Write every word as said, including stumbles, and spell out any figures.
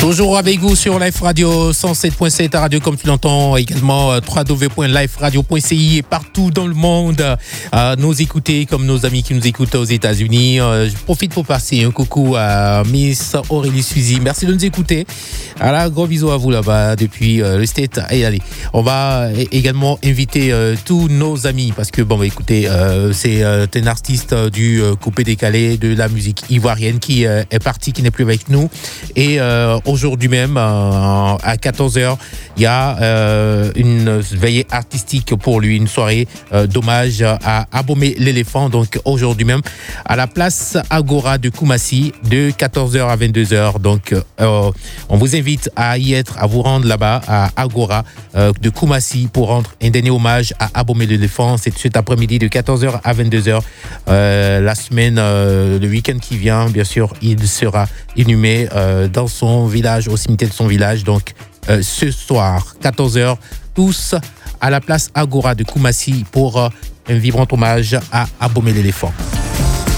Toujours avec vous sur Life Radio cent sept point sept à radio comme tu l'entends, également w w w point life radio point c i et partout dans le monde. Euh, nous écouter comme nos amis qui nous écoutent aux États-Unis. Euh, je profite pour passer un coucou à Miss Aurélie Suzy. Merci de nous écouter. Alors, gros bisous à vous là-bas depuis euh, le State. Et allez, on va également inviter euh, tous nos amis parce que bon, bah, écoutez, euh, c'est euh, un artiste du euh, coupé décalé de la musique ivoirienne qui euh, est parti, qui n'est plus avec nous. Et euh, aujourd'hui même, euh, à quatorze heures, il y a euh, une veillée artistique pour lui, une soirée euh, d'hommage à Abomey l'éléphant. Donc aujourd'hui même, à la place Agora de Koumassi, de quatorze heures à vingt-deux heures. Donc euh, on vous invite à y être, à vous rendre là-bas, à Agora euh, de Koumassi, pour rendre un dernier hommage à Abomey l'éléphant. C'est cet après-midi de quatorze heures à vingt-deux heures. Euh, la semaine, euh, le week-end qui vient, bien sûr, il sera inhumé euh, dans son village, au cimetière de son village. Donc euh, ce soir, quatorze heures, tous à la place Agora de Koumassi pour euh, un vibrant hommage à Abomey l'éléphant.